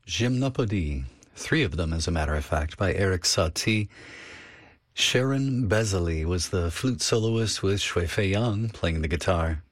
Gymnopédie, three of them, as a matter of fact, by Eric Satie. Sharon Bezali was the flute soloist with Shui Fei Yang playing the guitar.